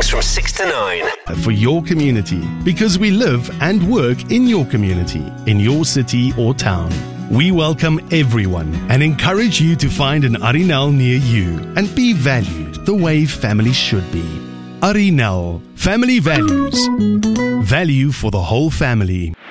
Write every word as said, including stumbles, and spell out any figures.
mornings from six to nine. For your community, because we live and work in your community, in your city or town. We welcome everyone and encourage you to find an Arinal near you and be valued the way family should be. Arinal, family values. Value for the whole family.